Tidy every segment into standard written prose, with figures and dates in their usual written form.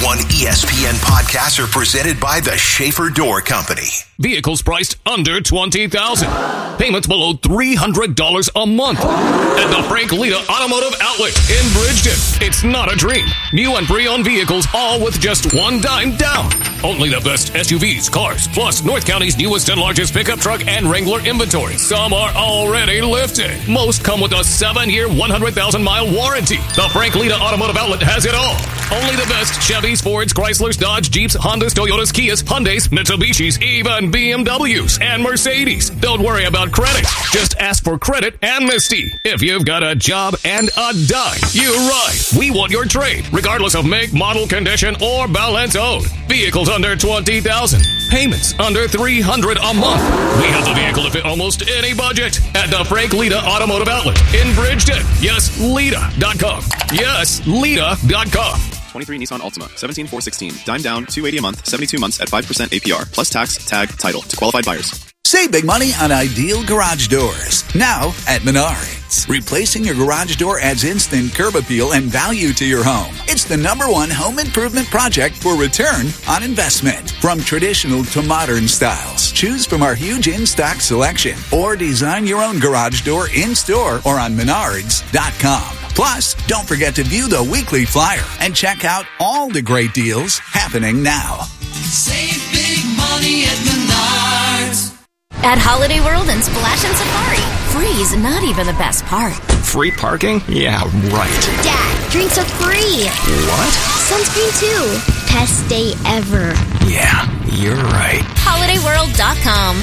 101 ESPN podcasts are presented by the Schaefer Door Company. Vehicles priced under $20,000. Payments below $300 a month. At the Frank Lita Automotive Outlet in Bridgeton. It's not a dream. New and pre-owned vehicles, all with just $1 down. Only the best SUVs, cars, plus North County's newest and largest pickup truck and Wrangler inventory. Some are already lifted. Most come with a 7-year, 100,000-mile warranty. The Frank Lita Automotive Outlet has it all. Only the best Chevys, Fords, Chryslers, Dodge, Jeeps, Hondas, Toyotas, Kias, Hyundais, Mitsubishis, even BMWs and Mercedes. Don't worry about credit. Just ask for credit amnesty. If you've got a job and a dime, you're right. We want your trade, regardless of make, model, condition, or balance owed. Vehicles under $20,000. Payments under $300 a month. We have the vehicle to fit almost any budget at the Frank Lita Automotive Outlet in Bridgeton. Yes, Lita.com. Yes, Lita.com. 23 Nissan Altima, 17,416. Dime down, $280 a month, 72 months at 5% APR, plus tax, tag, title to qualified buyers. Save big money on ideal garage doors. Now at Menards. Replacing your garage door adds instant curb appeal and value to your home. It's the #1 home improvement project for return on investment. From traditional to modern styles, choose from our huge in-stock selection or design your own garage door in-store or on Menards.com. Plus, don't forget to view the weekly flyer and check out all the great deals happening now. Save big money at Menards. At Holiday World and Splash and Safari, free's not even the best part. Free parking? Yeah, right. Dad, drinks are free. What? Sunscreen too. Best day ever. Yeah, you're right. HolidayWorld.com.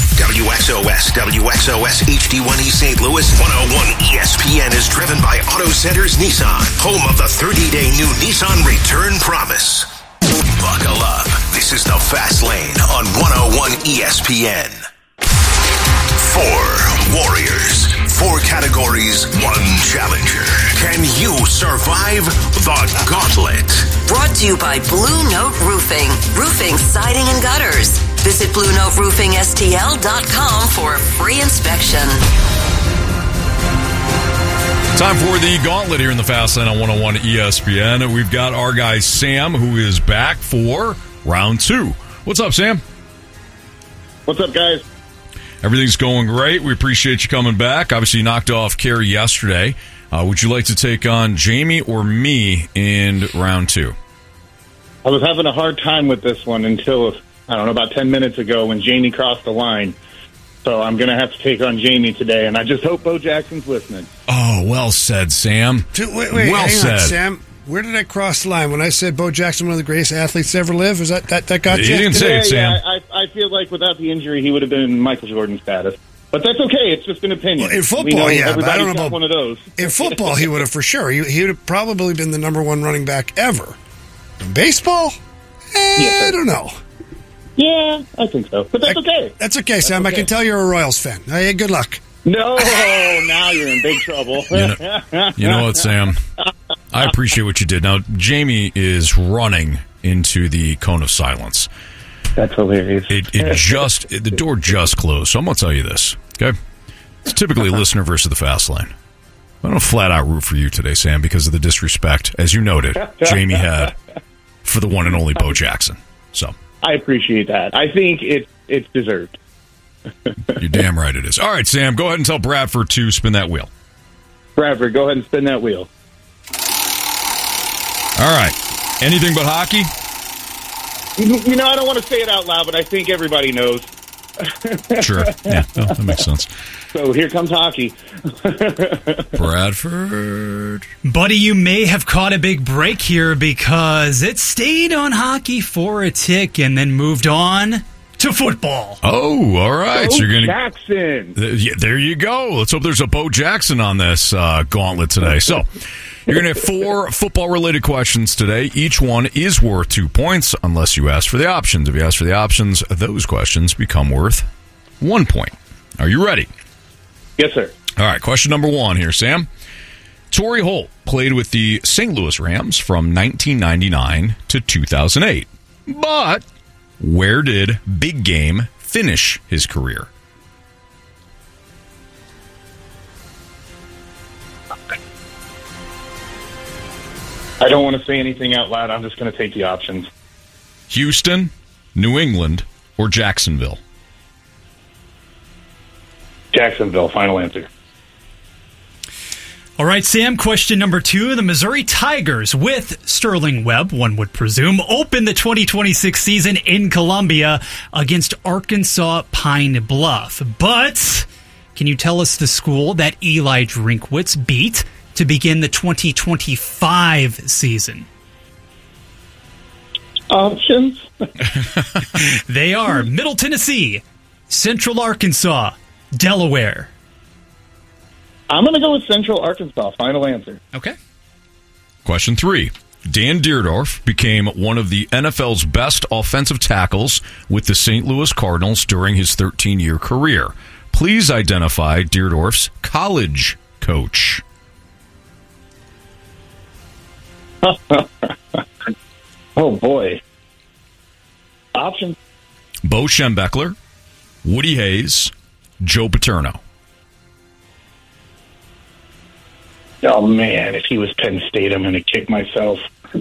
WXOS HD1E St. Louis 101 ESPN is driven by Auto Centers Nissan, home of the 30-day new Nissan Return Promise. Buckle up. This is the Fast Lane on 101 ESPN. 4 warriors, 4 categories, 1 challenger. Can you survive the gauntlet? Brought to you by Blue Note Roofing. Roofing, siding, and gutters. Visit BlueNoteRoofingSTL.com for a free inspection. Time for the gauntlet here in the Fast Lane on 101 ESPN. We've got our guy Sam, who is back for round 2. What's up, Sam? What's up, guys? Everything's going great. We appreciate you coming back. Obviously, you knocked off Carrie yesterday. Would you like to take on Jamie or me in round 2? I was having a hard time with this one until, I don't know, about 10 minutes ago when Jamie crossed the line. So I'm going to have to take on Jamie today, and I just hope Bo Jackson's listening. Oh, well said, Sam. Wait, well hang said. on, Sam. Where did I cross the line? When I said Bo Jackson, one of the greatest athletes to ever live? Is that got you? You didn't say it, Sam. Yeah, I feel like without the injury, he would have been Michael Jordan status. But that's okay. It's just an opinion. Well, in football, yeah, but I don't know about one of those. In football, he would have for sure. He would have probably been the #1 running back ever. In baseball, I don't know. Yeah, I think so. But that's okay. That's okay, Sam. Okay. I can tell you're a Royals fan. Hey, good luck. No, now you're in big trouble. You know what, Sam? I appreciate what you did. Now, Jamie is running into the cone of silence. That's hilarious. The door just closed. So I'm going to tell you this, okay? It's typically a listener versus the Fast Lane. I don't flat out root for you today, Sam, because of the disrespect, as you noted, Jamie had for the one and only Bo Jackson. So I appreciate that. I think it's deserved. You're damn right it is. All right, Sam, go ahead and tell Bradford to spin that wheel. Bradford, go ahead and spin that wheel. All right. Anything but hockey? You know, I don't want to say it out loud, but I think everybody knows. Sure. Yeah, no, that makes sense. So here comes hockey. Bradford. Buddy, you may have caught a big break here because it stayed on hockey for a tick and then moved on to football. Oh, all right. Bo So you're gonna Jackson. There you go. Let's hope there's a Bo Jackson on this gauntlet today. So you're going to have 4 football-related questions today. Each one is worth 2 points unless you ask for the options. If you ask for the options, those questions become worth 1 point. Are you ready? Yes, sir. All right. Question number 1 here, Sam. Torrey Holt played with the St. Louis Rams from 1999 to 2008. But where did Big Game finish his career? I don't want to say anything out loud. I'm just going to take the options. Houston, New England, or Jacksonville? Jacksonville, final answer. All right, Sam, question number 2. The Missouri Tigers, with Sterling Webb, one would presume, opened the 2026 season in Columbia against Arkansas Pine Bluff. But can you tell us the school that Eli Drinkwitz beat to begin the 2025 season? Options? They are Middle Tennessee, Central Arkansas, Delaware. I'm going to go with Central Arkansas. Final answer. Okay. Question 3. Dan Dierdorf became one of the NFL's best offensive tackles with the St. Louis Cardinals during his 13-year career. Please identify Dierdorf's college coach. Oh, boy. Options? Bo Schembechler, Woody Hayes, Joe Paterno. Oh, man, if he was Penn State, I'm going to kick myself.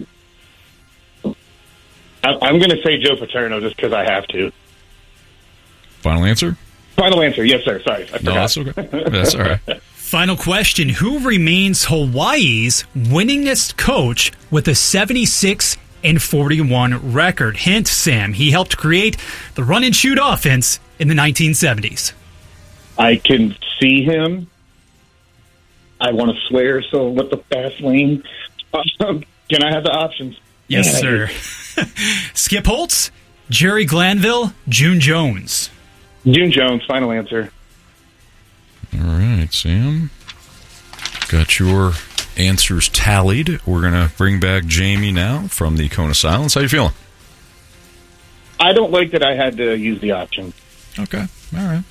I'm going to say Joe Paterno just because I have to. Final answer? Final answer. Yes, sir. Sorry. I forgot. No, that's okay. That's all right. Final question. Who remains Hawaii's winningest coach with a 76-41 record? Hint, Sam, he helped create the run-and-shoot offense in the 1970s. I can see him. I want to swear, so what the fast lane? Can I have the options? Yes, sir. Skip Holtz, Jerry Glanville, June Jones. June Jones, final answer. All right, Sam. Got your answers tallied. We're going to bring back Jamie now from the Cone of Silence. How you feeling? I don't like that I had to use the option. Okay, all right.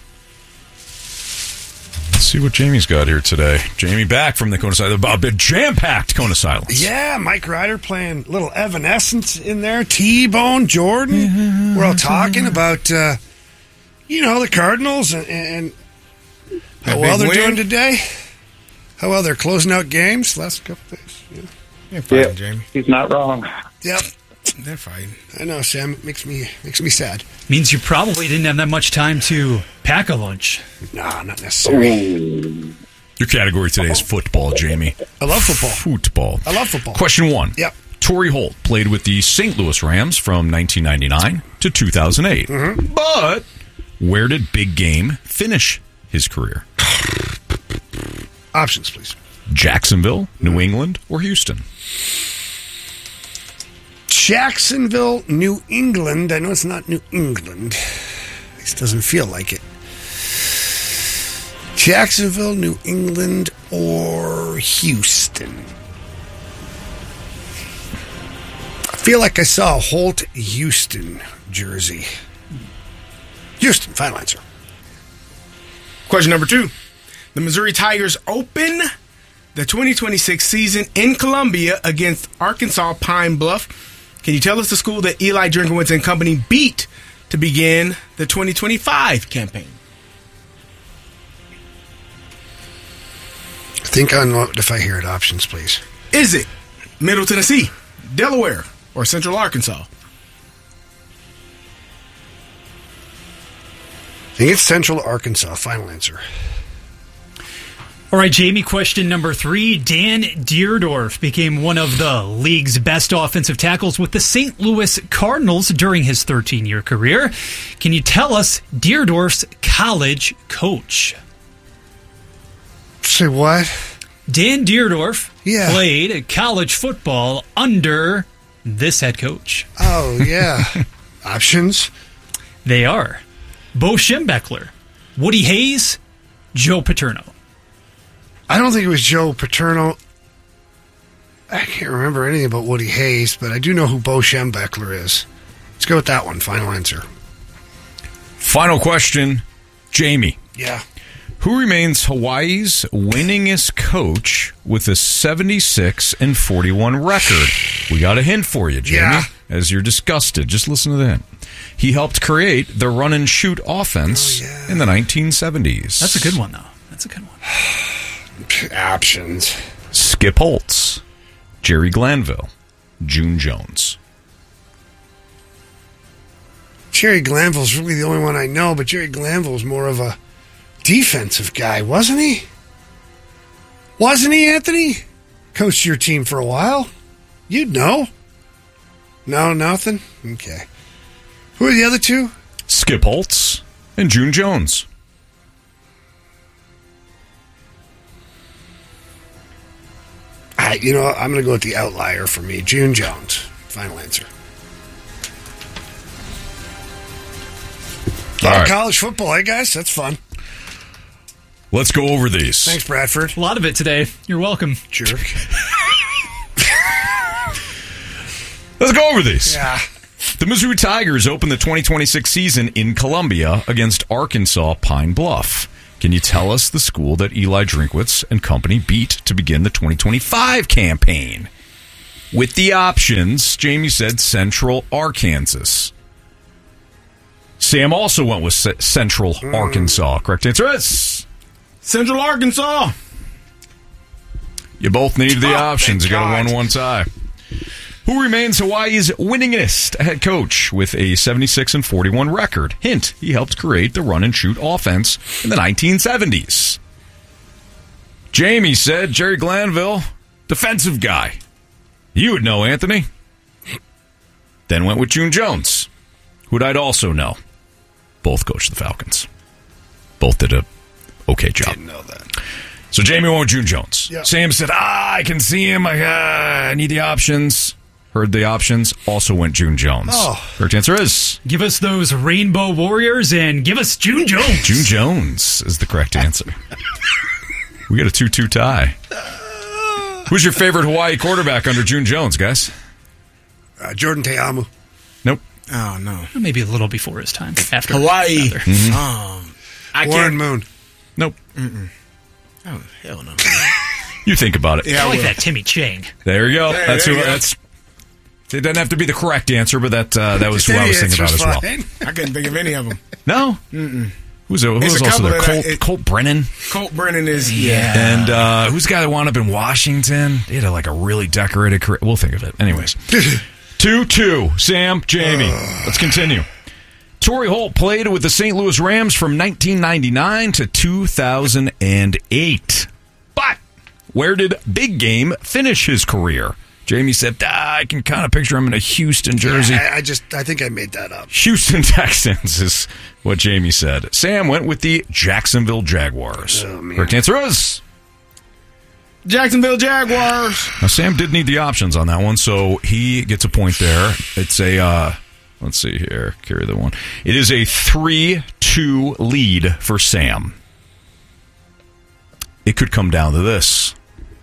Let's see what Jamie's got here today. Jamie back from the Cone of Silence. A bit jam-packed Cone of Silence. Yeah, Mike Ryder playing a little Evanescence in there. T-Bone, Jordan. We're all talking about, the Cardinals and how well they're doing today. How well they're closing out games last couple days. Yeah. You're fine, Jamie. He's not wrong. Yep. They're fine. I know, Sam. It makes me sad. Means you probably didn't have that much time to pack a lunch. Nah, not necessarily. Your category today is football, Jamie. I love football. Football. I love football. Question 1. Yep. Torrey Holt played with the St. Louis Rams from 1999 to 2008. Mm-hmm. But where did Big Game finish his career? Options, please. Jacksonville, New England, or Houston? Jacksonville, New England. I know it's not New England. This doesn't feel like it. Jacksonville, New England, or Houston. I feel like I saw a Holt Houston jersey. Houston, final answer. Question number 2. The Missouri Tigers open the 2026 season in Columbia against Arkansas Pine Bluff. Can you tell us the school that Eli Drinkwitz and company beat to begin the 2025 campaign? I think I know if I hear it. Options, please. Is it Middle Tennessee, Delaware, or Central Arkansas? I think it's Central Arkansas. Final answer. All right, Jamie, question number 3. Dan Dierdorf became one of the league's best offensive tackles with the St. Louis Cardinals during his 13-year career. Can you tell us Dierdorf's college coach? Say what? Dan Dierdorf played college football under this head coach. Oh, yeah. Options? They are Bo Schembechler, Woody Hayes, Joe Paterno. I don't think it was Joe Paterno. I can't remember anything about Woody Hayes, but I do know who Bo Schembechler is. Let's go with that one. Final answer. Final question, Jamie. Yeah. Who remains Hawaii's winningest coach with a 76-41 record? We got a hint for you, Jamie. Yeah. As you're disgusted, just listen to the hint. He helped create the run-and-shoot offense in the 1970s. That's a good one, though. That's a good one. Options. Skip Holtz, Jerry Glanville, June Jones. Jerry Glanville's really the only one I know, but Jerry Glanville's more of a defensive guy, wasn't he? Wasn't he, Anthony? Coached your team for a while. You'd know. No, nothing? Okay. Who are the other two? Skip Holtz and June Jones. I'm going to go with the outlier for me, June Jones. Final answer. All right. College football, hey guys? That's fun. Let's go over these. Thanks, Bradford. A lot of it today. You're welcome. Jerk. Let's go over these. Yeah. The Missouri Tigers open the 2026 season in Columbia against Arkansas Pine Bluff. Can you tell us the school that Eli Drinkwitz and company beat to begin the 2025 campaign? With the options, Jamie said Central Arkansas. Sam also went with Central Arkansas. Correct answer is Central Arkansas. You both need the options. You got a 1-1 tie. Who remains Hawaii's winningest head coach with a 76-41 record? Hint, he helped create the run-and-shoot offense in the 1970s. Jamie said Jerry Glanville, defensive guy. You would know, Anthony. Then went with June Jones, who'd I'd also know. Both coached the Falcons. Both did a okay job. Didn't know that. So Jamie went with June Jones. Yep. Sam said, I can see him. I need the options. Heard the options. Also went June Jones. Oh. Correct answer is Give us those Rainbow Warriors and give us June Jones. June Jones is the correct answer. We got a 2-2 tie. Who's your favorite Hawaii quarterback under June Jones, guys? Jordan Te'amu. Nope. Oh, no. Maybe a little before his time. After Hawaii. Mm-hmm. Warren Moon. Nope. Oh, hell no. You think about it. I like that Timmy Chang. There you go. There That's you who. go. That's. It doesn't have to be the correct answer, but that was who I was thinking about as well. I couldn't think of any of them. No. Who was also couple there? that Colt Brennan. Colt Brennan is, And who's the guy that wound up in Washington? He had a really decorated career. We'll think of it. Anyways. 2-2. Sam, Jamie. Let's continue. Torrey Holt played with the St. Louis Rams from 1999 to 2008. But where did Big Game finish his career? Jamie said, I can kind of picture him in a Houston jersey. Yeah, I think I made that up. Houston Texans is what Jamie said. Sam went with the Jacksonville Jaguars. Correct answer is Jacksonville Jaguars. Now, Sam did need the options on that one, so he gets a point there. It's a, let's see here, carry the one. It is a 3-2 lead for Sam. It could come down to this.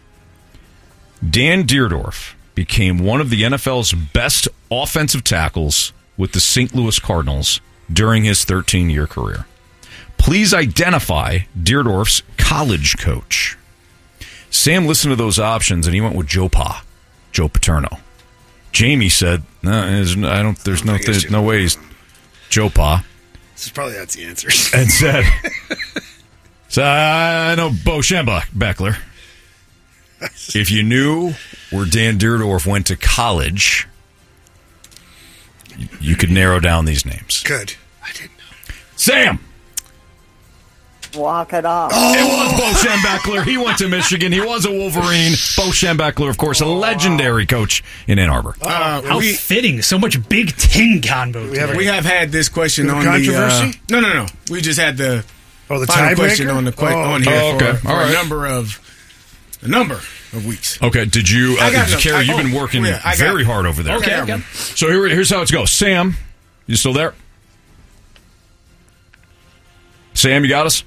Dan Dierdorf became one of the NFL's best offensive tackles with the St. Louis Cardinals during his 13-year career. Please identify Dierdorf's college coach. Sam listened to those options and he went with Joe Paterno. Jamie said, "There's no way he's Joe Pa." This is probably that's the answer. And said, "So I know Bo Schembechler. If you knew where Dan Dierdorf went to college, you could narrow down these names." Good. I didn't know. Sam. Walk it off. It was Bo Schembechler. He went to Michigan. He was a Wolverine. Bo Schembechler, of course, a legendary coach in Ann Arbor. How fitting. So much Big Ten convo. We have had this question on controversy? the... No. We just had the final question on the on here for All right. a number of weeks. Okay, did you... Kerry, you've been working very hard over there. Okay. So here's how it goes. Sam, you still there? Sam, you got us?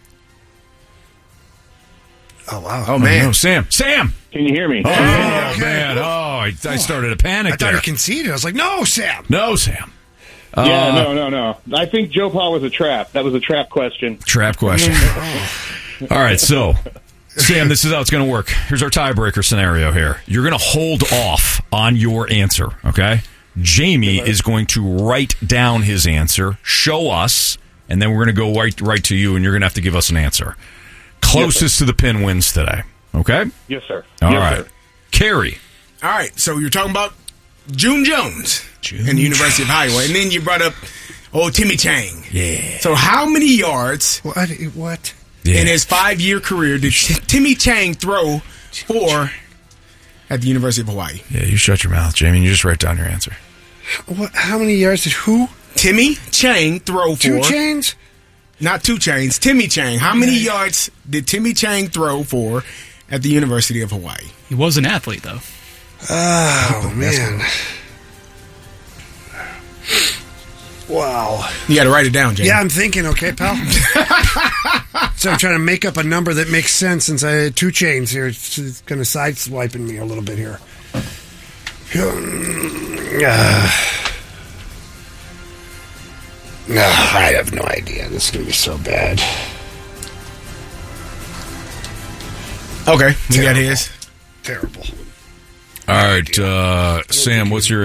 Oh, wow. Oh, man. No, Sam! Can you hear me? Oh, man. Oh, I started to panic I thought there. he conceded. I was like, no, Sam. No, Sam. No. I think Joe Pa was a trap. That was a trap question. Trap question. All right, so, Sam, this is how it's going to work. Here's our tiebreaker scenario here. You're going to hold off on your answer, okay? Jamie is going to write down his answer, show us, and then we're going to go right to you, and you're going to have to give us an answer. Closest to the pin wins today, okay? Yes, sir. All right. Carrie, All right, so you're talking about June Jones and the University of Iowa, and then you brought up Timmy Chang. Yeah. So how many yards What? in his 5-year career did Timmy Chang throw for at the University of Hawaii? Yeah, you shut your mouth, Jamie. You just write down your answer. What? How many yards did who? Timmy Chang throw for. 2 Chainz? Not 2 Chainz. Timmy Chang. How many yards did Timmy Chang throw for at the University of Hawaii? He was an athlete, though. Oh, man. Wow. You got to write it down, Jamie. Yeah, I'm thinking, okay, pal? So I'm trying to make up a number that makes sense since I had 2 Chainz here. It's going to sideswiping me a little bit here. No, I have no idea. This is going to be so bad. Okay, we got his. Terrible. All right, Sam, what's your